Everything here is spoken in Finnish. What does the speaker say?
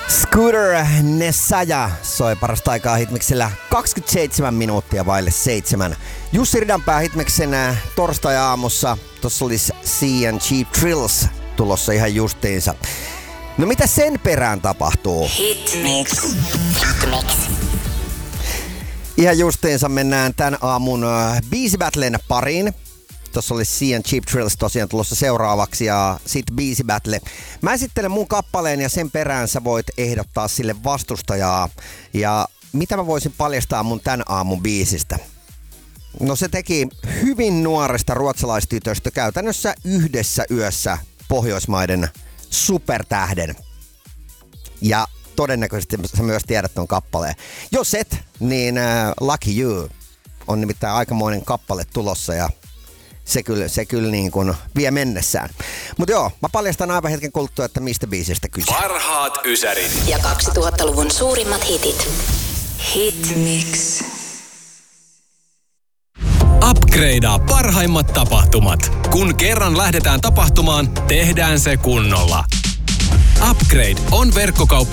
Scooter Nessaja soi parasta aikaa Hitmixillä 27 minuuttia vaille 7. Jussi Ridanpää Hitmixin torstai-aamussa. Tossa olisi C and Cheap Thrills tulossa ihan justiinsa. No mitä sen perään tapahtuu? Hitmix. Ihan justiinsa mennään tän aamun biisibattlen pariin. Tuossa oli C and Cheap Thrills tosiaan tulossa seuraavaksi ja sit Biisi Battle. Mä esittelen mun kappaleen ja sen perään sä voit ehdottaa sille vastustajaa. Ja mitä mä voisin paljastaa mun tän aamun biisistä? No se teki hyvin nuoresta ruotsalaistytöstä käytännössä yhdessä yössä Pohjoismaiden supertähden. Ja todennäköisesti sä myös tiedät ton kappaleen. Jos et, niin Lucky You on nimittäin aikamoinen kappale tulossa ja se kyllä niin kuin vie mennessään. Mutta joo, mä paljastan aivan hetken kuluttua, että mistä biisistä kyse. Parhaat ysärit. Ja 2000-luvun suurimmat hitit. Hitmix. Upgradea parhaimmat tapahtumat. Kun kerran lähdetään tapahtumaan, tehdään se kunnolla. Upgrade on verkkokauppa